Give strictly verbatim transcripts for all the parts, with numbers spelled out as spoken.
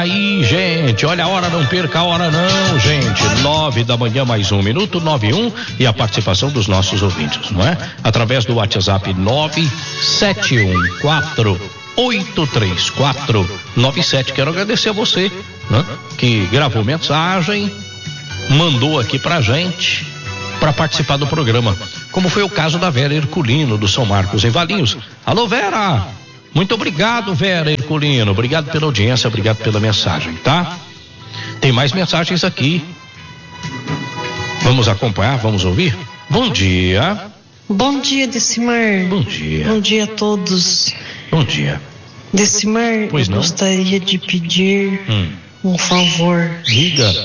Aí, gente, olha a hora, não perca a hora não, gente. Nove da manhã, mais um minuto, nove e um, e a participação dos nossos ouvintes, não é? Através do WhatsApp nove sete um quatro oito três quatro nove sete. Quero agradecer a você, né, que gravou mensagem, mandou aqui pra gente, para participar do programa, como foi o caso da Vera Herculino, do São Marcos, em Valinhos. Alô, Vera! Muito obrigado, Vera Herculino. Obrigado pela audiência, obrigado pela mensagem, tá? Tem mais mensagens aqui. Vamos acompanhar, vamos ouvir? Bom dia. Bom dia, Decimar. Bom dia. Bom dia a todos. Bom dia. Decimar, pois eu não? gostaria de pedir hum. um favor. Diga.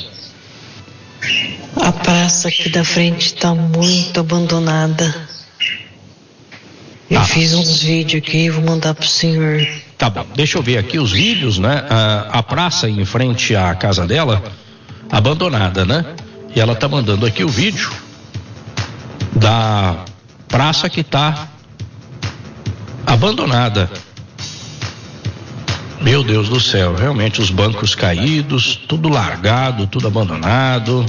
A praça aqui da frente está muito abandonada. Eu ah. fiz uns vídeos aqui e vou mandar pro senhor. Tá bom, deixa eu ver aqui os vídeos, né? A, a praça em frente à casa dela, abandonada, né? E ela tá mandando aqui o vídeo da praça que tá abandonada. Meu Deus do céu, realmente os bancos caídos, tudo largado, tudo abandonado.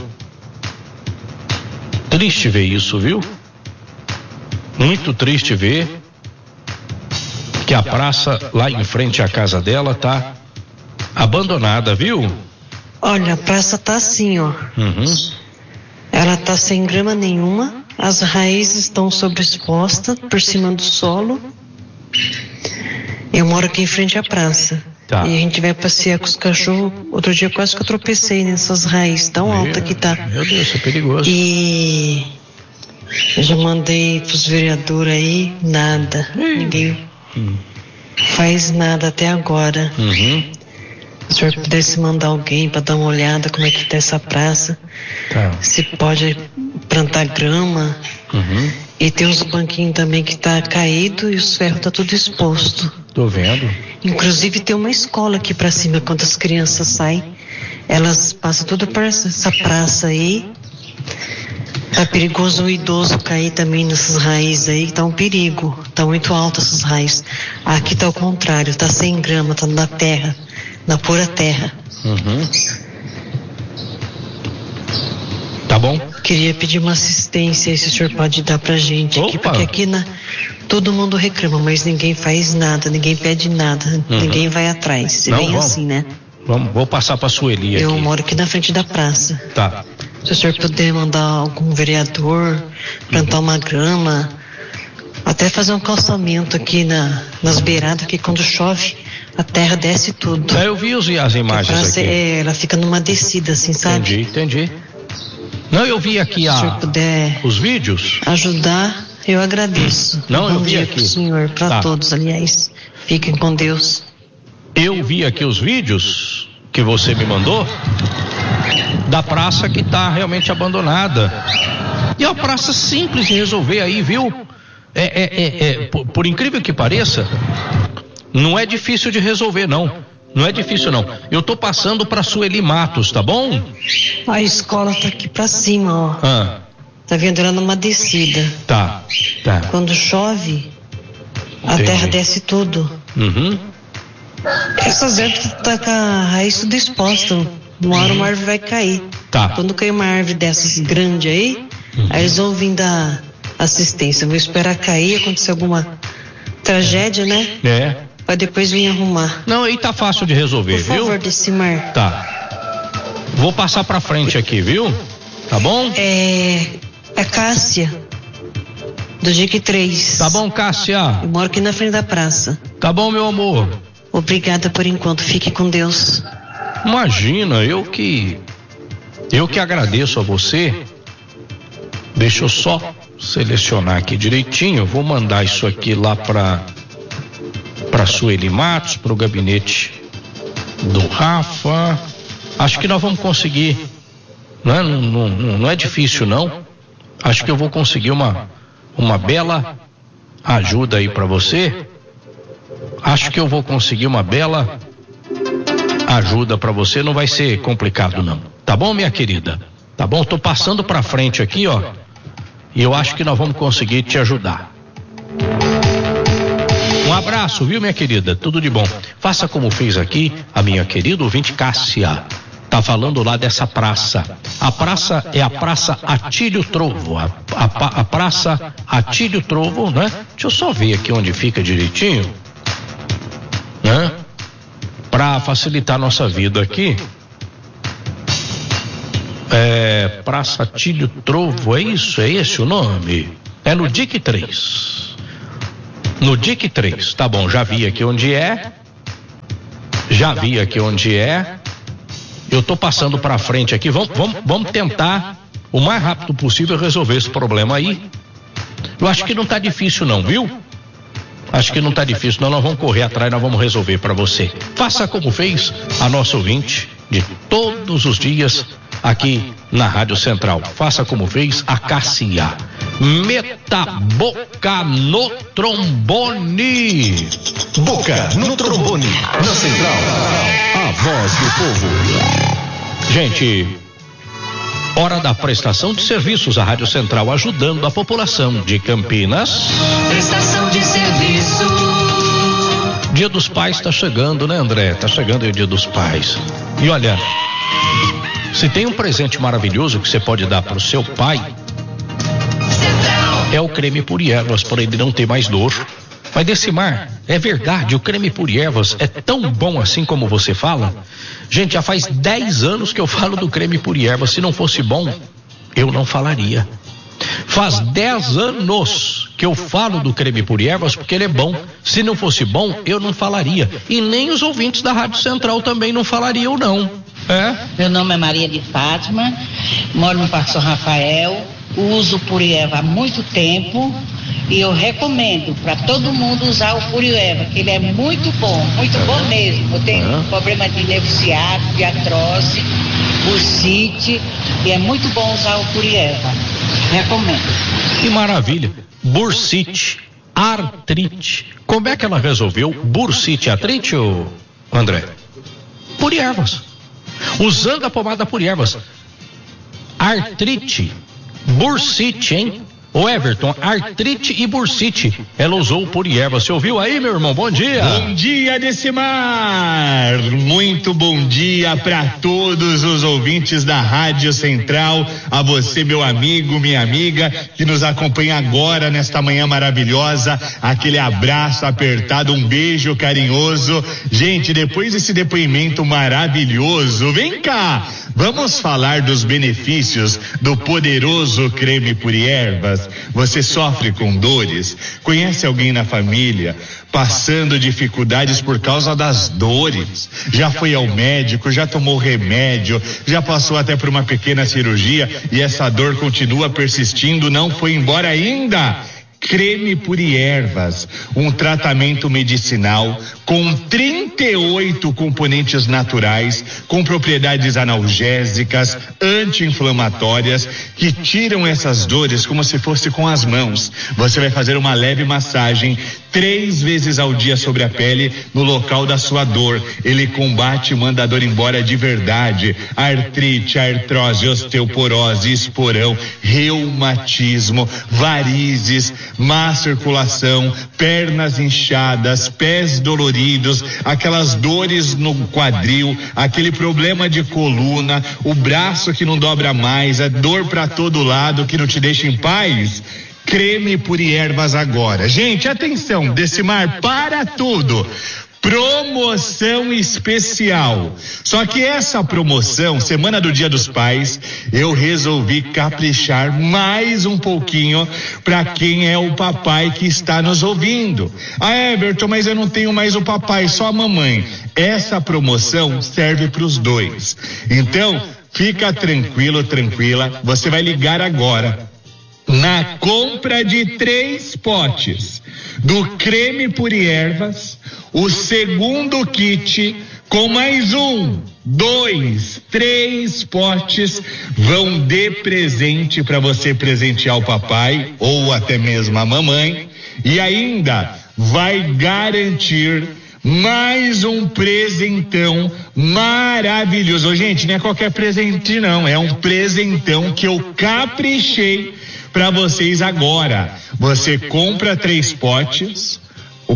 Triste ver isso, viu? Muito triste ver que a praça lá em frente à casa dela tá abandonada, viu? Olha, a praça tá assim, ó. Uhum. Ela tá sem grama nenhuma, as raízes estão sobreexpostas por cima do solo. Eu moro aqui em frente à praça. Tá. E a gente vai passear com os cachorros. Outro dia quase que eu tropecei nessas raízes tão altas que tá. Meu Deus, isso é perigoso. E eu já mandei pros vereadores aí, nada. Hum. Ninguém hum. faz nada até agora. Uhum. Se o senhor pudesse mandar alguém para dar uma olhada como é que tá essa praça. Tá. Se pode plantar grama. Uhum. E tem uns banquinhos também que tá caído e os ferros tá tudo exposto. Tô vendo. Inclusive tem uma escola aqui pra cima, quando as crianças saem, elas passam tudo por essa praça aí. Tá perigoso o idoso cair também nessas raízes aí, tá um perigo. Tá muito alto essas raízes. Aqui tá o contrário, tá sem grama, tá na terra, na pura terra. Uhum. Tá bom? Queria pedir uma assistência aí, se o senhor pode dar pra gente aqui, Opa. porque aqui na, todo mundo reclama, mas ninguém faz nada, ninguém pede nada, uhum. ninguém vai atrás. Se Não, vem vamos. assim, né? Vamos, vou passar pra Sueli aqui. Eu moro aqui na frente da praça. Tá. Se o senhor puder mandar algum vereador, plantar uhum. uma grama, até fazer um calçamento aqui na, nas beiradas, que quando chove, a terra desce tudo. É, eu vi os, as imagens aqui. É, ela fica numa descida, assim, sabe? Entendi, entendi. Não, eu vi aqui a, se o senhor puder os vídeos. Ajudar, eu agradeço. Não, Bom eu vi dia aqui. Pro senhor, para tá. todos, aliás. Fiquem com Deus. Eu vi aqui os vídeos que você me mandou da praça que está realmente abandonada. E é uma praça simples de resolver aí, viu? É, é, é, é por, por incrível que pareça, não é difícil de resolver, não. Não é difícil, não. Eu tô passando pra Sueli Matos, tá bom? A escola tá aqui pra cima, ó. Ah. Tá vendo ela numa descida. Tá, tá. Quando chove, a Entendi. terra desce tudo. Uhum. Essas árvores tá com a raiz tudo exposta. Uma hora uma árvore vai cair. Tá. Quando cair uma árvore dessas grande aí, uhum. aí eles vão vir dar assistência. Vou esperar cair, acontecer alguma tragédia, né? É. Pra depois vir arrumar. Não, aí tá fácil de resolver, Por favor, viu? Decimar. Tá. Vou passar pra frente aqui, viu? Tá bom? É. É Cássia. Do G Q três. Tá bom, Cássia? Eu moro aqui na frente da praça. Tá bom, meu amor. Obrigada por enquanto. Fique com Deus. Imagina, eu que. Eu que agradeço a você. Deixa eu só selecionar aqui direitinho. Eu vou mandar isso aqui lá pra. Para Sueli Matos, para o gabinete do Rafa. Acho que nós vamos conseguir. Não é, não, não, não é difícil, não. Acho que eu vou conseguir uma, uma bela ajuda aí para você. Acho que eu vou conseguir uma bela ajuda para você. Não vai ser complicado, não. Tá bom, minha querida? Tá bom? Tô passando para frente aqui, ó. E eu acho que nós vamos conseguir te ajudar. Um abraço, viu, minha querida? Tudo de bom. Faça como fez aqui a minha querida ouvinte Cássia. Tá falando lá dessa praça. A praça é a Praça Atílio Trovo. A, a, a Praça Atílio Trovo, né? Deixa eu só ver aqui onde fica direitinho, né? Para facilitar a nossa vida aqui. É, Praça Atílio Trovo, é isso? É esse o nome? É no D I C três. No D I C três, tá bom, já vi aqui onde é. Já vi aqui onde é. Eu tô passando para frente aqui. Vamos, vamos, vamos tentar o mais rápido possível resolver esse problema aí. Eu acho que não tá difícil não, viu? Acho que não tá difícil não, nós vamos correr atrás, nós vamos resolver para você. Faça como fez a nossa ouvinte de todos os dias aqui na Rádio Central. Faça como fez a Cássia. Meta boca no trombone. Boca no trombone. Na Central. A voz do povo. Gente, hora da prestação de serviços. A Rádio Central ajudando a população de Campinas. Prestação de serviço. Dia dos Pais tá chegando, né, André? Tá chegando aí o Dia dos Pais. E olha, se tem um presente maravilhoso que você pode dar pro seu pai, é o creme Puri Ervas, para ele não ter mais dor. Mas Decimar, é verdade, o creme Puri Ervas é tão bom assim como você fala? Gente, já faz dez anos que eu falo do creme Puri Ervas. Se não fosse bom, eu não falaria. Faz dez anos que eu falo do creme Puri Ervas porque ele é bom. Se não fosse bom, eu não falaria. E nem os ouvintes da Rádio Central também não falariam, não. É? Meu nome é Maria de Fátima, moro no Parque São Rafael, uso o Puri Erva há muito tempo e eu recomendo para todo mundo usar o Puri Erva, que ele é muito bom, muito bom mesmo. Eu tenho é. problema de nervo ciático, de artrose, bursite, e é muito bom usar o Puri Erva. Recomendo. Que maravilha. Bursite, artrite. Como é que ela resolveu bursite e artrite, ô André? Puri Ervas. Usando a pomada Puri Ervas. Artrite, bursite, hein? O Everton, artrite e bursite, ela usou o Puri Ervas. Você ouviu aí, meu irmão? Bom dia. Bom dia, Decimar. Muito bom dia para todos os ouvintes da Rádio Central, a você, meu amigo, minha amiga, que nos acompanha agora nesta manhã maravilhosa. Aquele abraço apertado, um beijo carinhoso. Gente, depois desse depoimento maravilhoso, vem cá, vamos falar dos benefícios do poderoso creme Puri Ervas. Você sofre com dores? Conhece alguém na família passando dificuldades por causa das dores? Já foi ao médico, já tomou remédio, já passou até por uma pequena cirurgia e essa dor continua persistindo, não foi embora ainda? Creme Puri Ervas, um tratamento medicinal com trinta e oito componentes naturais, com propriedades analgésicas, anti-inflamatórias, que tiram essas dores como se fosse com as mãos. Você vai fazer uma leve massagem três vezes ao dia sobre a pele, no local da sua dor. Ele combate e manda a dor embora de verdade. Artrite, artrose, osteoporose, esporão, reumatismo, varizes, má circulação, pernas inchadas, pés doloridos, aquelas dores no quadril, aquele problema de coluna, o braço que não dobra mais, a dor para todo lado que não te deixa em paz. Creme Puri Ervas agora. Gente, atenção, Decimar, para tudo. Promoção especial. Só que essa promoção, semana do Dia dos Pais, eu resolvi caprichar mais um pouquinho para quem é o papai que está nos ouvindo. Ah, Everton, mas eu não tenho mais o papai, só a mamãe. Essa promoção serve para os dois. Então, fica tranquilo, tranquila. Você vai ligar agora. Na compra de três potes do creme Puri Ervas, o segundo kit com mais um, dois, três potes vão de presente para você presentear o papai ou até mesmo a mamãe, e ainda vai garantir mais um presentão maravilhoso. Gente, não é qualquer presente não, é um presentão que eu caprichei para vocês agora. Você compra três potes, o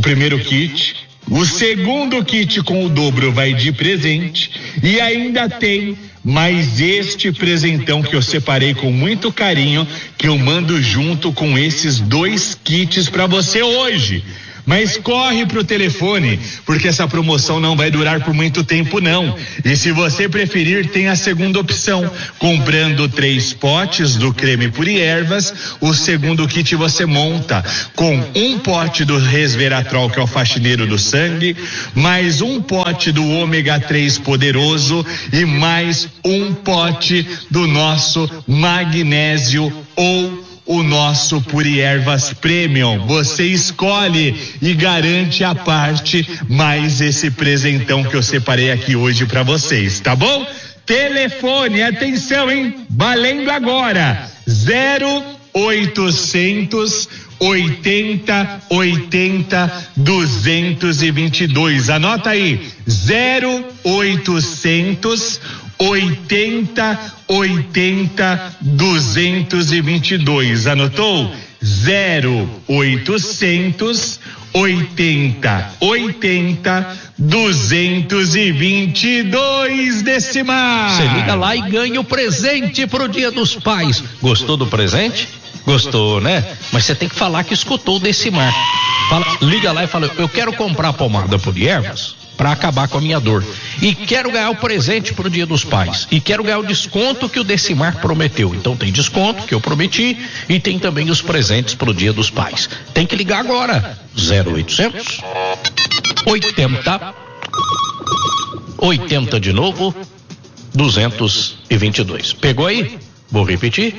primeiro kit, o segundo kit com o dobro vai de presente e ainda tem mais este presentão que eu separei com muito carinho, que eu mando junto com esses dois kits para você hoje. Mas corre pro telefone, porque essa promoção não vai durar por muito tempo não. E se você preferir, tem a segunda opção. Comprando três potes do creme Puri-Ervas, o segundo kit você monta com um pote do resveratrol, que é o faxineiro do sangue, mais um pote do ômega três poderoso e mais um pote do nosso magnésio ou o nosso Puri-Ervas Premium. Você escolhe e garante a parte mais esse presentão que eu separei aqui hoje para vocês, tá bom? Telefone, atenção, hein? Valendo agora, zero oitocentos oitenta oitenta duzentos e vinte e dois. Anota aí, zero oitocentos oitenta oitenta duzentos e vinte e dois. Anotou? zero oitocentos oitenta oitenta duzentos e vinte e dois, Decimar. Você liga lá e ganha o presente pro Dia dos Pais. Gostou do presente? Gostou, né? Mas você tem que falar que escutou o Decimar. Fala, liga lá e fala: eu quero comprar a pomada Puri-Ervas para acabar com a minha dor. E quero ganhar o presente pro Dia dos Pais. E quero ganhar o desconto que o Decimar prometeu. Então tem desconto que eu prometi e tem também os presentes pro Dia dos Pais. Tem que ligar agora. zero oitocentos oitenta oitenta de novo duzentos e vinte e dois. Pegou aí? Vou repetir.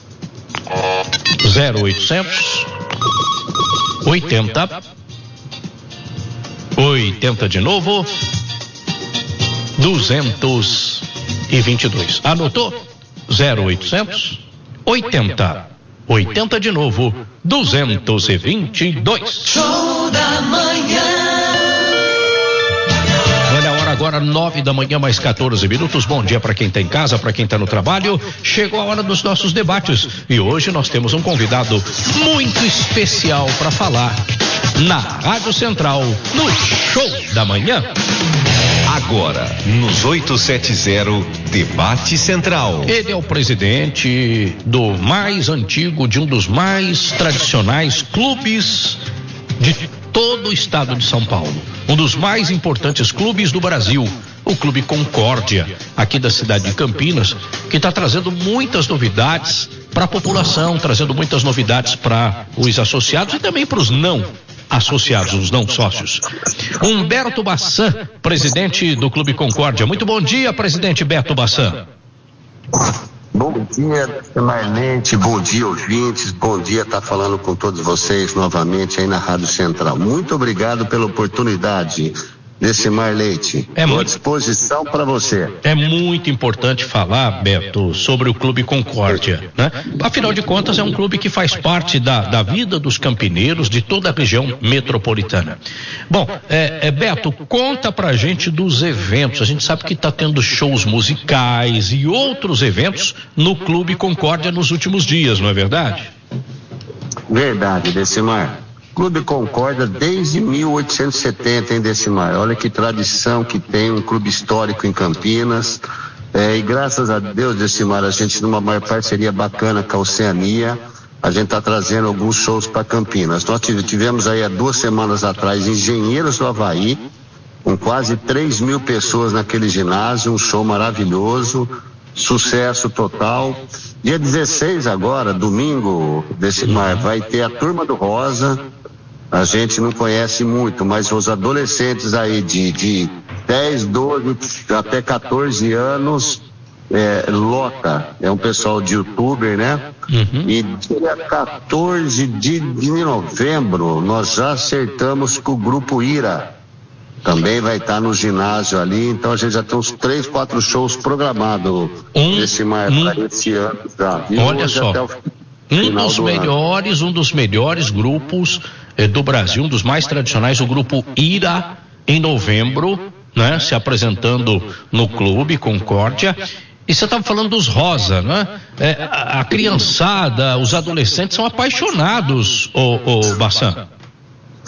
zero oitocentos oitenta oitenta de novo duzentos e vinte e dois. Anotou? zero oitocentos oitenta oitenta de novo duzentos e vinte e dois. Show da manhã. Olha a hora agora, nove da manhã, mais quatorze minutos. Bom dia para quem está em casa, para quem está no trabalho. Chegou a hora dos nossos debates e hoje nós temos um convidado muito especial para falar na Rádio Central, no Show da Manhã. Agora, nos oitocentos e setenta, Debate Central. Ele é o presidente do mais antigo, de um dos mais tradicionais clubes de todo o estado de São Paulo. Um dos mais importantes clubes do Brasil, o Clube Concórdia, aqui da cidade de Campinas, que está trazendo muitas novidades para a população, trazendo muitas novidades para os associados e também para os não associados, os não sócios. Humberto Bassan, presidente do Clube Concórdia. Muito bom dia, presidente Beto Bassan. Bom dia, Marlente, bom dia, ouvintes, bom dia estar falando com todos vocês novamente aí na Rádio Central. Muito obrigado pela oportunidade, Decimar Leite. É Estou à muito... disposição para você. É muito importante falar, Beto, sobre o Clube Concórdia, né? Afinal de contas, é um clube que faz parte da, da vida dos campineiros de toda a região metropolitana. Bom, é, é, Beto, conta pra gente dos eventos. A gente sabe que está tendo shows musicais e outros eventos no Clube Concórdia nos últimos dias, não é verdade? Verdade, Decimar. Clube Concórdia desde mil oitocentos e setenta, hein, Decimar? Olha que tradição que tem, um clube histórico em Campinas. É, e graças a Deus, Decimar, a gente numa maior parceria bacana com a Oceania, a gente está trazendo alguns shows para Campinas. Nós tivemos aí há duas semanas atrás Engenheiros do Havaí, com quase três mil pessoas naquele ginásio, um show maravilhoso, sucesso total. Dia dezesseis agora, domingo, Decimar, vai ter a Turma do Rosa. A gente não conhece muito, mas os adolescentes aí de, de dez, doze até quatorze anos, é, lota, é um pessoal de youtuber, né? Uhum. E dia quatorze de, de novembro, nós já acertamos com o Grupo Ira. Também vai estar no ginásio ali, então a gente já tem uns três, quatro shows programados um, nesse mar um, para esse ano já. E olha só, até o um dos do melhores, ano. um dos melhores grupos eh, do Brasil, um dos mais tradicionais, o Grupo Ira, em novembro, né? Se apresentando no Clube Concórdia. E você estava falando dos Rosa, né? É, a, a criançada, os adolescentes são apaixonados, ô, ô Bassan.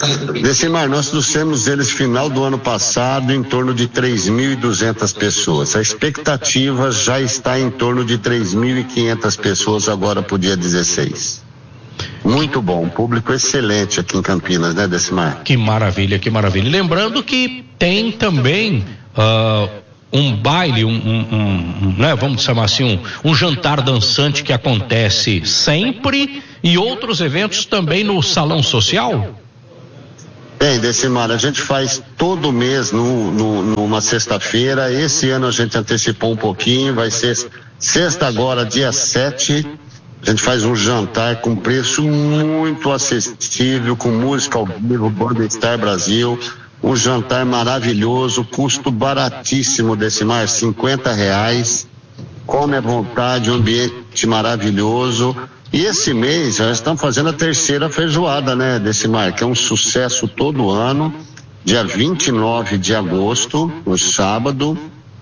Decimar, nós trouxemos eles final do ano passado em torno de três mil e duzentas pessoas. A expectativa já está em torno de três mil e quinhentas pessoas agora para o dia dezesseis. Muito bom, um público excelente aqui em Campinas, né, Decimar? Que maravilha, que maravilha. Lembrando que tem também uh, um baile, um, um, um, né, vamos chamar assim, um, um jantar dançante que acontece sempre e outros eventos também no Salão Social? Bem, Decimar, a gente faz todo mês no, no, numa sexta-feira. Esse ano a gente antecipou um pouquinho, vai ser sexta agora, dia sete. A gente faz um jantar com preço muito acessível, com música ao vivo, Banda Star Brasil. Um jantar maravilhoso, custo baratíssimo, Decimar, cinquenta reais. Come à vontade, um ambiente maravilhoso. E esse mês já estamos fazendo a terceira feijoada, né, Decimar, que é um sucesso todo ano. Dia vinte e nove de agosto, no sábado,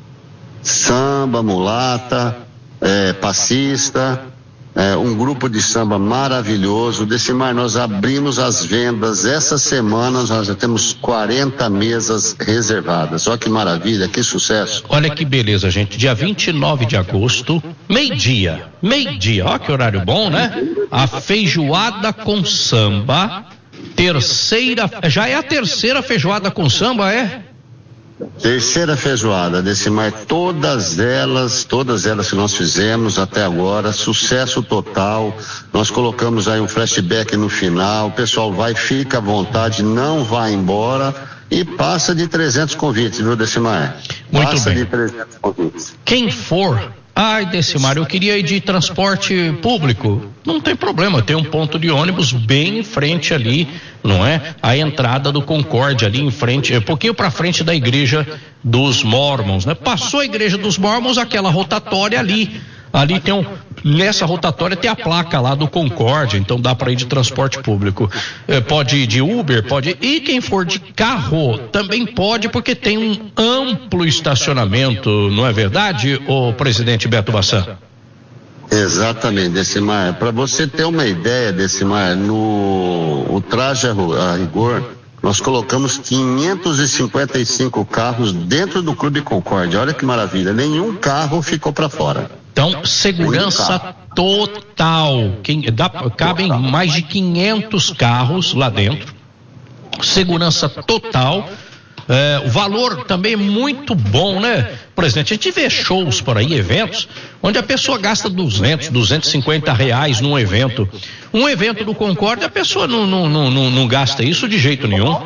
samba, mulata, é, passista, é, um grupo de samba maravilhoso. Decimar, nós abrimos as vendas essa semana, nós já temos quarenta mesas reservadas. Olha que maravilha, que sucesso. Olha que beleza, gente. Dia vinte e nove de agosto, meio-dia, meio-dia, olha que horário bom, né? A feijoada com samba, terceira, já é a terceira feijoada com samba, é? Terceira feijoada, Decimar, todas elas, todas elas que nós fizemos até agora, sucesso total. Nós colocamos aí um flashback no final, o pessoal vai, fica à vontade, não vai embora e passa de trezentos convites, viu, Decimar? Muito passa bem. de trezentos convites. Quem for, ai, Decimar, eu queria ir de transporte público. Não tem problema, tem um ponto de ônibus bem em frente ali, não é? A entrada do Concórdia ali em frente, um pouquinho para frente da igreja dos Mormons, né? Passou a igreja dos Mormons, aquela rotatória ali. Ali tem um, nessa rotatória tem a placa lá do Concórdia, então dá para ir de transporte público. É, pode ir de Uber, pode ir. E quem for de carro também pode, porque tem um amplo estacionamento, não é verdade, ô presidente Beto Bassan? Exatamente, Decimar. Para você ter uma ideia, Decimar, no o traje a rigor, nós colocamos quinhentos e cinquenta e cinco carros dentro do Clube Concórdia. Olha que maravilha, nenhum carro ficou para fora. Então, segurança total. Quem, dá, cabem mais de quinhentos carros lá dentro. Segurança total. É, o valor também é muito bom, né, presidente? A gente vê shows por aí, eventos, onde a pessoa gasta duzentos, duzentos e cinquenta reais num evento. Um evento do Concórdia, a pessoa não, não, não, não, não gasta isso de jeito nenhum.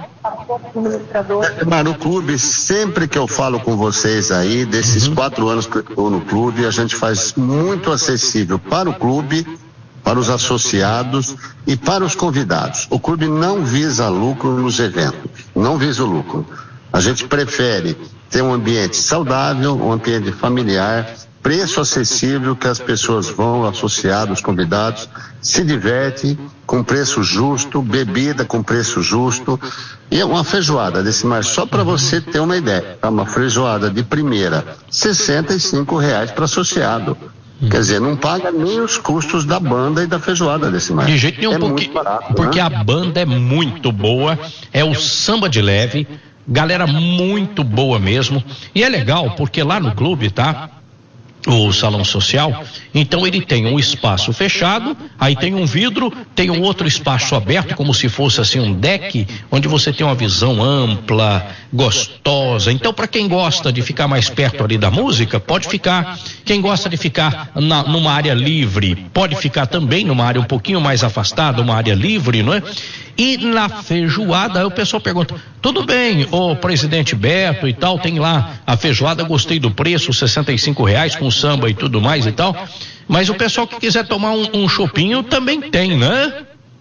Mas no clube, sempre que eu falo com vocês aí, desses uhum. quatro anos que eu estou no clube, a gente faz muito acessível para o clube, para os associados e para os convidados. O clube não visa lucro nos eventos, não visa o lucro. A gente prefere ter um ambiente saudável, um ambiente familiar, preço acessível, que as pessoas vão, associados, convidados, se divertem com preço justo, bebida com preço justo. E é uma feijoada, Decimar, só para você ter uma ideia, é uma feijoada de primeira, sessenta e cinco reais para associado. Quer dizer, não paga nem os custos da banda e da feijoada, Decimar. De jeito nenhum, é porque, muito barato, porque né? a banda é muito boa, é o samba de leve, galera muito boa mesmo. E é legal, porque lá no clube, tá? O salão social, então ele tem um espaço fechado, aí tem um vidro, tem um outro espaço aberto, como se fosse assim um deck, onde você tem uma visão ampla, gostosa. Então, para quem gosta de ficar mais perto ali da música, pode ficar. Quem gosta de ficar na, numa área livre, pode ficar também numa área um pouquinho mais afastada, uma área livre, não é? E na feijoada, aí o pessoal pergunta, tudo bem, ô presidente Beto e tal, tem lá a feijoada, gostei do preço, sessenta e cinco reais com samba e tudo mais e tal, mas o pessoal que quiser tomar um, um chopinho também tem, né?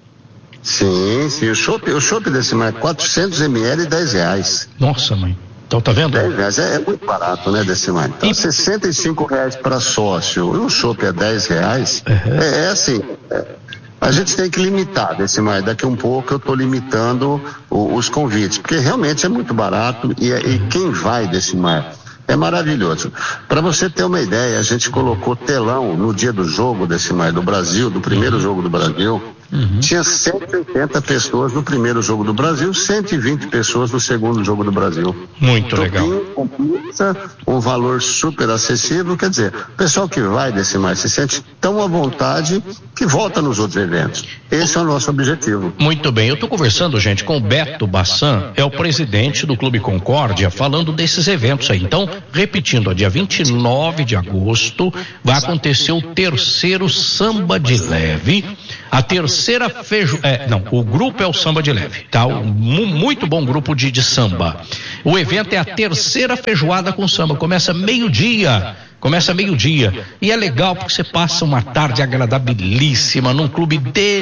Sim, sim, o chopp, o chopp desse mais quatrocentos mililitros e dez reais. Nossa, mãe, então tá vendo? dez reais é, é muito barato, né, Decimar? Então, e... sessenta e cinco reais para sócio e o chopp é dez reais, uhum. é, é assim... É... A gente tem que limitar, Decimar, daqui a um pouco eu estou limitando o, os convites, porque realmente é muito barato e, e quem vai, Decimar, é maravilhoso. Para você ter uma ideia, a gente colocou telão no dia do jogo, Decimar, do Brasil, do primeiro jogo do Brasil, Uhum. Tinha cento e oitenta pessoas no primeiro jogo do Brasil, cento e vinte pessoas no segundo jogo do Brasil. Muito legal. Com pizza, um valor super acessível, quer dizer, o pessoal que vai desse mais se sente tão à vontade que volta nos outros eventos. Esse é o nosso objetivo. Muito bem, eu estou conversando, gente, com o Beto Bassan, é o presidente do Clube Concórdia, falando desses eventos aí. Então, repetindo, ó, dia vinte e nove de agosto vai acontecer o terceiro Samba de Leve, a terceira feijo... É, não, o grupo é o Samba de Leve, tá? Um muito bom grupo de, de samba. O evento é a terceira feijoada com samba, começa meio-dia, começa meio-dia, e é legal porque você passa uma tarde agradabilíssima, num clube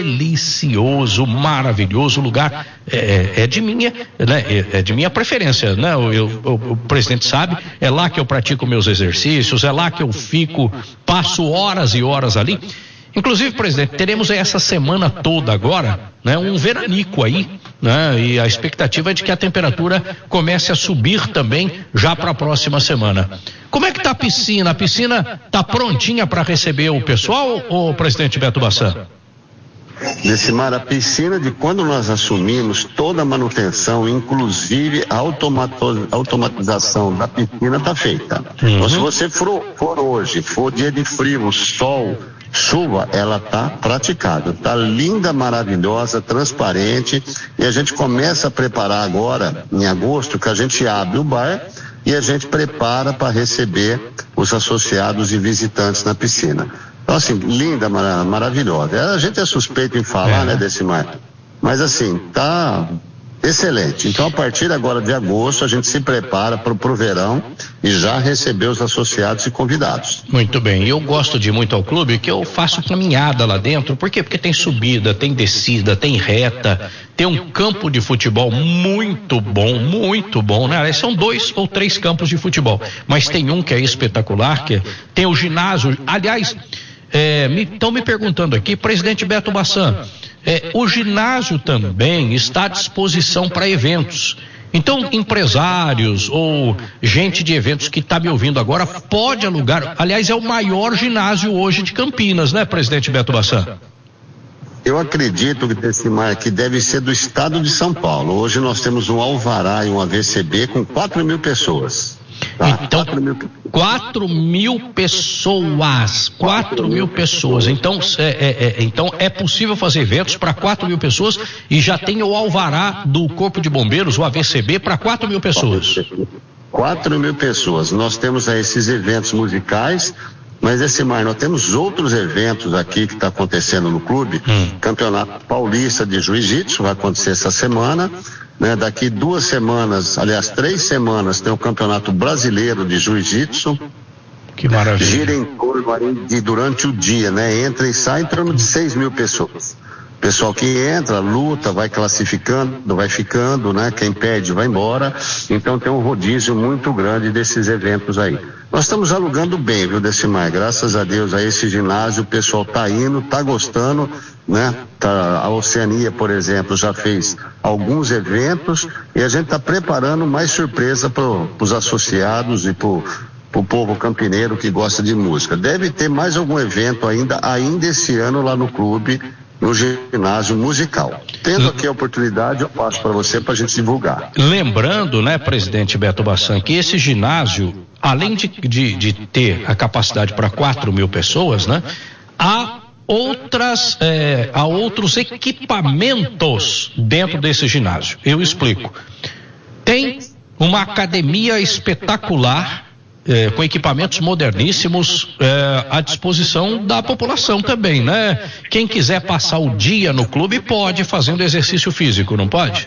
delicioso, maravilhoso, o lugar é, é de minha, né? É, é de minha preferência, né? Eu, eu, o, o presidente sabe, é lá que eu pratico meus exercícios, é lá que eu fico, passo horas e horas ali. Inclusive, presidente, teremos essa semana toda agora, né, um veranico aí, né, e a expectativa é de que a temperatura comece a subir também já para a próxima semana. Como é que tá a piscina? A piscina tá prontinha para receber o pessoal, ô presidente Beto Bassan? Decimar, a piscina, de quando nós assumimos, toda a manutenção, inclusive a automato, automatização da piscina, está feita. Uhum. Então, se você for, for hoje, for dia de frio, sol, chuva, ela está praticada, está linda, maravilhosa, transparente, e a gente começa a preparar agora, em agosto, que a gente abre o bar e a gente prepara para receber os associados e visitantes na piscina. Então, assim, linda, mar- maravilhosa. A gente é suspeito em falar, é. né, Decimar? Mas, assim, tá excelente. Então, a partir agora de agosto, a gente se prepara para o verão e já recebeu os associados e convidados. Muito bem. Eu gosto de ir muito ao clube, que eu faço caminhada lá dentro. Por quê? Porque tem subida, tem descida, tem reta, tem um campo de futebol muito bom, muito bom, né? São dois ou três campos de futebol, mas tem um que é espetacular, que tem o ginásio. Aliás, estão é, me, me perguntando aqui, presidente Beto Bassan, É, o ginásio também está à disposição para eventos. Então, empresários ou gente de eventos que está me ouvindo agora pode alugar. Aliás, é o maior ginásio hoje de Campinas, né, presidente Beto Bassan? Eu acredito que Decimar, que deve ser do estado de São Paulo. Hoje nós temos um alvará e um A V C B com quatro mil pessoas. Tá? Então, quatro mil pessoas, quatro mil pessoas. Então é, é, é, então é possível fazer eventos para quatro mil pessoas e já tem o alvará do Corpo de Bombeiros, o A V C B, para quatro mil pessoas. Quatro mil pessoas. Nós temos aí esses eventos musicais, mas esse mar, nós temos outros eventos aqui que está acontecendo no clube. Hum. Campeonato Paulista de Jiu-Jitsu vai acontecer essa semana. Né, daqui duas semanas, aliás, três semanas, tem o Campeonato Brasileiro de Jiu-Jitsu. Que maravilha. Gira em torno aí de, durante o dia, né? Entra e sai em torno de seis mil pessoas. Pessoal que entra, luta, vai classificando, vai ficando, né? Quem perde vai embora. Então tem um rodízio muito grande desses eventos aí. Nós estamos alugando bem, viu, Decimar? Graças a Deus, a esse ginásio, o pessoal tá indo, tá gostando, né? Tá, a Oceania, por exemplo, já fez alguns eventos e a gente está preparando mais surpresa para os associados e para o povo campineiro que gosta de música. Deve ter mais algum evento ainda, ainda esse ano lá no clube, no ginásio musical. Tendo aqui a oportunidade, eu passo para você para a gente divulgar. Lembrando, né, presidente Beto Bassan, que esse ginásio, além de, de, de ter a capacidade para quatro mil pessoas, né, há outras, é, há outros equipamentos dentro desse ginásio. Eu explico. Tem uma academia espetacular, É, com equipamentos moderníssimos é, à disposição da população também, né? Quem quiser passar o dia no clube pode, fazendo exercício físico, não pode?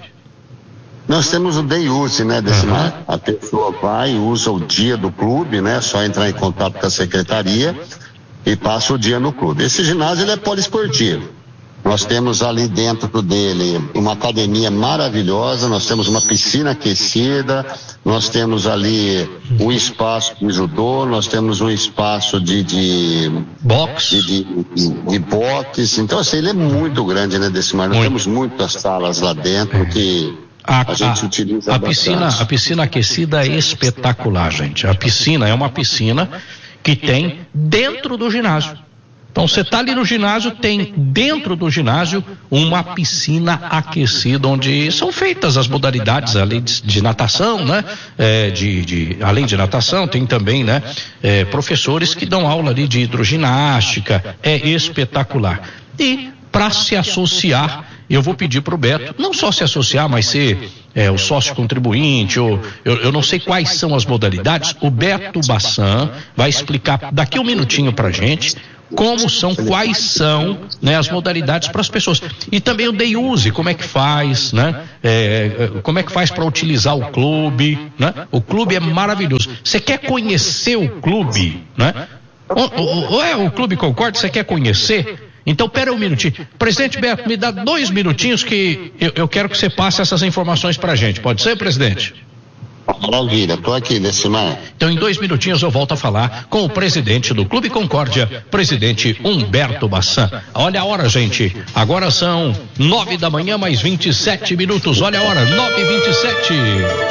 Nós temos o day use, né, Decimar? Uhum. A pessoa vai e usa o dia do clube, né? Só entrar em contato com a secretaria e passa o dia no clube. Esse ginásio, ele é poliesportivo. Nós temos ali dentro dele uma academia maravilhosa, nós temos uma piscina aquecida, nós temos ali um espaço de judô, nós temos um espaço de, de boxe, de, de, de boxe. Então, assim, ele é muito grande, né, Decimar? Nós muito. Temos muitas salas lá dentro que a, a gente a, utiliza a piscina, a piscina aquecida é espetacular, gente. A piscina é uma piscina que tem dentro do ginásio. Então você está ali no ginásio, tem dentro do ginásio uma piscina aquecida, onde são feitas as modalidades além de, de natação, né? É, de, de, além de natação, tem também, né? É, professores que dão aula ali de hidroginástica, é espetacular. E para se associar, eu vou pedir para o Beto, não só se associar, mas ser é, o sócio contribuinte, ou, eu, eu não sei quais são as modalidades, o Beto Bassan vai explicar daqui um minutinho para a gente como são, quais são, né, as modalidades para as pessoas. E também o Deiuse, como é que faz, né? É, como é que faz para utilizar o clube, né? O clube é maravilhoso. Você quer conhecer o clube, né? Ou, ou, ou é o Clube Concórdia, você quer conhecer? Então, pera um minutinho. Presidente Beto, me dá dois minutinhos que eu, eu quero que você passe essas informações para a gente. Pode ser, presidente? Maravilha, estou aqui, Decimar. Então, em dois minutinhos eu volto a falar com o presidente do Clube Concórdia, presidente Humberto Bassan. Olha a hora, gente. Agora são nove da manhã, mais vinte e sete minutos. Olha a hora, nove e vinte e sete.